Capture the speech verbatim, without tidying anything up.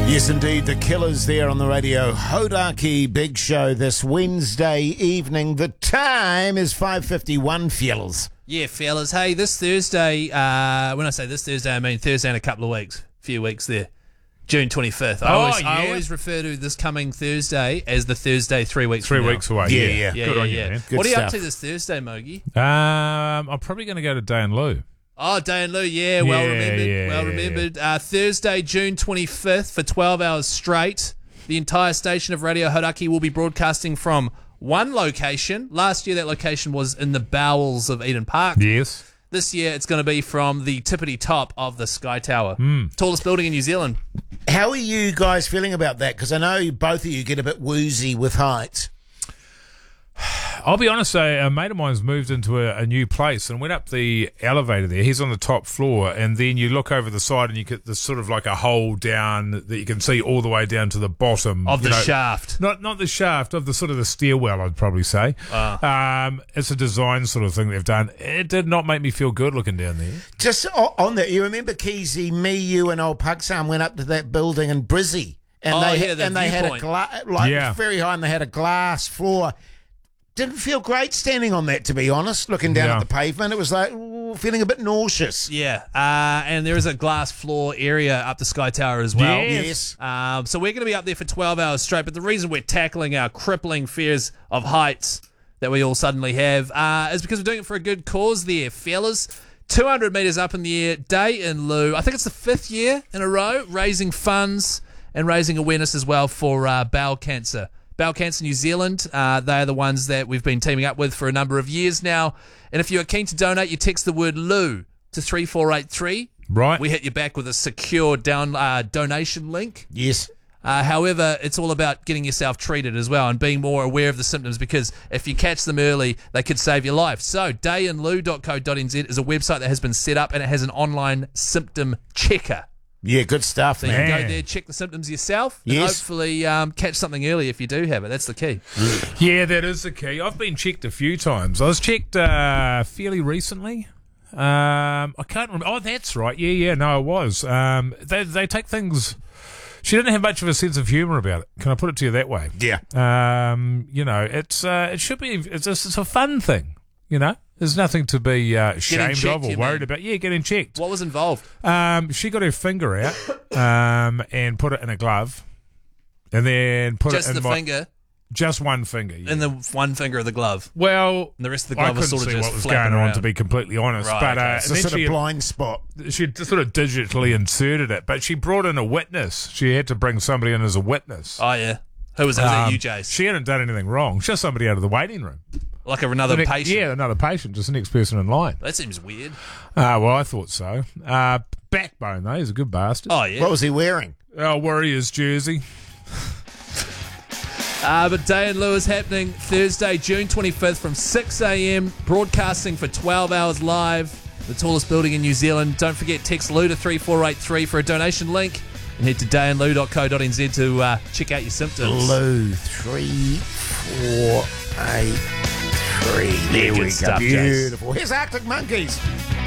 Yes, indeed, the Killers there on the radio. Hodaki Big Show this Wednesday evening. The time is five fifty-one, fellas. Yeah, fellas. Hey, this Thursday, uh, when I say this Thursday, I mean Thursday in a couple of weeks, a few weeks there. June twenty-fifth. I, Oh, always, yeah. I always refer to this coming Thursday as the Thursday three weeks Three from now. weeks away. Yeah, Yeah, yeah. Yeah, Good yeah, on yeah. you, man. Good What are you up stuff. to this Thursday, Mogi? Um, I'm probably going to go to Day and Lou. Oh, Day and Lou, yeah, well Yeah, remembered. yeah, well yeah, remembered. Uh, Thursday, June twenty-fifth for twelve hours straight. The entire station of Radio Hodaki will be broadcasting from one location. Last year, that location was in the bowels of Eden Park. Yes. This year, it's going to be from the tippity top of the Sky Tower. Tallest building in New Zealand. How are you guys feeling about that? Because I know both of you get a bit woozy with heights. I'll be honest, a, a mate of mine's moved into a, a new place and went up the elevator there. He's on the top floor, and then you look over the side and you get this sort of like a hole down that you can see all the way down to the bottom. Of you the know. shaft. Not not the shaft, of the sort of the stairwell, I'd probably say. Um, it's a design sort of thing they've done. It did not make me feel good looking down there. Just o- on that, you remember Keezy, me, you, and old Pugsam went up to that building in Brizzy, and Oh, they yeah, the and they had a viewpoint. gla- like Yeah. very high, and they had a glass floor. Didn't feel great standing on that, to be honest. Looking down Yeah. at the pavement, it was like ooh, feeling a bit nauseous. Yeah, uh, and there is a glass floor area up the Sky Tower as well. Yes. Um, so we're going to be up there for twelve hours straight. But the reason we're tackling our crippling fears of heights that we all suddenly have uh, is because we're doing it for a good cause there, fellas. two hundred metres up in the air, Day in Lieu. I think it's the fifth year in a row, raising funds and raising awareness as well for uh, bowel cancer. Bowel Cancer New Zealand, uh, they are the ones that we've been teaming up with for a number of years now. And if you are keen to donate, you text the word Lou to three four eight three. Right. We hit you back with a secure down uh, donation link. Yes. Uh, however, it's all about getting yourself treated as well and being more aware of the symptoms, because if you catch them early, they could save your life. So day in lieu dot co dot n z is a website that has been set up, and it has an online symptom checker. Yeah, good stuff, So you man. can go Man. there, check the symptoms yourself, and Yes. hopefully um, catch something early if you do have it. That's the key. Yeah, that is the key. I've been checked a few times. I was checked uh, fairly recently. Um, I can't remember. Oh, that's right. Yeah, yeah. No, I was. Um, they they take things. She didn't have much of a sense of humour about it. Can I put it to you that way? Yeah. Um, you know, it's uh, it should be. It's a, it's a fun thing. You know, there's nothing to be uh, ashamed checked, of or you worried mean? about. Yeah, getting checked. What was involved? Um, she got her finger out um, and put it in a glove, and then put Just it in the my, finger just one finger. Yeah. in the one finger of the glove. Well, And the rest of the I glove was couldn't sort of see just what was flapping going on, around. to be completely honest. Right, but okay. uh, It's and a then sort she, of blind spot. she just sort of digitally inserted it, but she brought in a witness. She had to bring somebody in as a witness. Oh, yeah. Who was, was that, Um, you, Jace? She hadn't done anything wrong. Just somebody out of the waiting room. Like another The next- patient? Yeah, another patient, just the next person in line. That seems weird. Uh, well, I thought so. Uh, Backbone, though, he's a good bastard. Oh, yeah. What was he wearing? Oh, Warriors jersey. Uh, but Day in Lieu is happening Thursday, June twenty-fifth from six a.m, broadcasting for twelve hours live. The tallest building in New Zealand. Don't forget, text Lou to three four eight three for a donation link, and head to day in lieu dot co dot n z to uh, check out your symptoms. Blue three four eight three. There Good we go. stuff, Jace. Beautiful. Here's Arctic Monkeys.